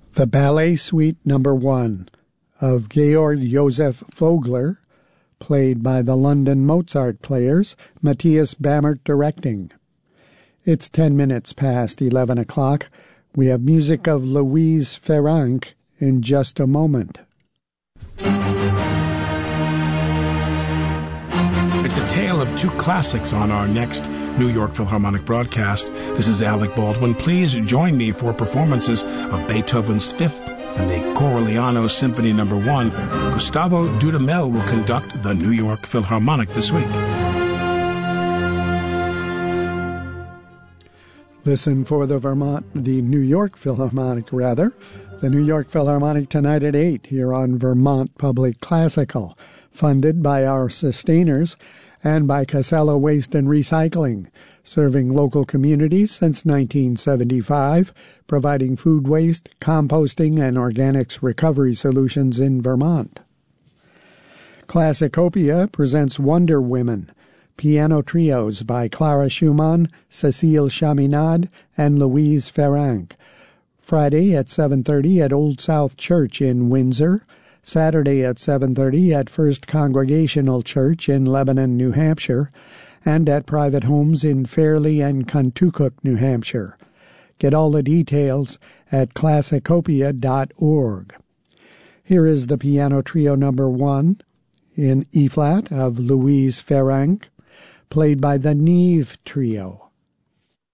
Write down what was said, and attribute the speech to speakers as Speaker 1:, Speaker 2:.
Speaker 1: The Ballet Suite No. 1 of Georg Josef Vogler, played by the London Mozart Players, Matthias Bammert directing. It's 10 minutes past 11 o'clock. We have music of Louise Ferranc in just a moment.
Speaker 2: It's a tale of two classics on our next New York Philharmonic broadcast. This is Alec Baldwin. Please join me for performances of Beethoven's Fifth and the Corigliano Symphony No. 1. Gustavo Dudamel will conduct the New York Philharmonic this week.
Speaker 1: Listen for the New York Philharmonic, The New York Philharmonic tonight at 8 here on Vermont Public Classical, funded by our sustainers and by Casella Waste and Recycling, serving local communities since 1975, providing food waste, composting, and organics recovery solutions in Vermont. Classicopia presents Wonder Women, piano trios by Clara Schumann, Cécile Chaminade, and Louise Ferranc. Friday at 7:30 at Old South Church in Windsor, Saturday at 7:30 at First Congregational Church in Lebanon, New Hampshire, and at private homes in Fairleigh and Contoocook, New Hampshire. Get all the details at classicopia.org. Here is the piano trio No. 1 in E-flat of Louise Ferranc, played by the Neve Trio.